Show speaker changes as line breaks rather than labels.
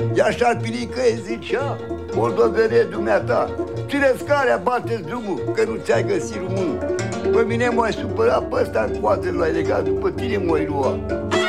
Iar șarpinică îi zicea: moldovene dumneata, ține scarea, bate-ți drumul, că nu ți-ai găsit românul. Pe mine m-ai supărat, pe ăsta în coadă l-ai legat, după tine m-ai luat.